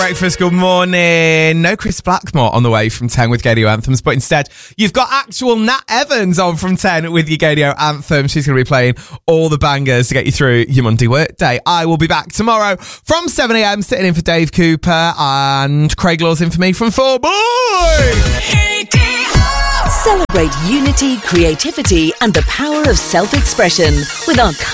Breakfast, good morning. No Chris Blackmore on the way from 10 with Gadio Anthems, but instead you've got actual Nat Evans on from 10 with your Gadio Anthem. She's going to be playing all the bangers to get you through your Monday workday. I will be back tomorrow from 7am sitting in for Dave Cooper, and Craig Law's in for me from 4 Boy. Celebrate unity, creativity and the power of self-expression with our